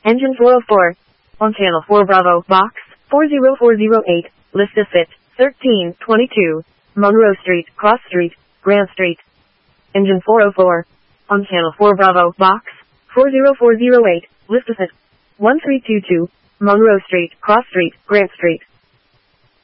Engine 404. On Channel 4 Bravo, Box 40408, list of fit, 1322, Monroe Street, Cross Street, Grant Street. Engine 404. On Channel 4 Bravo, Box 40408, list of fit, 1322, Monroe Street, Cross Street, Grant Street.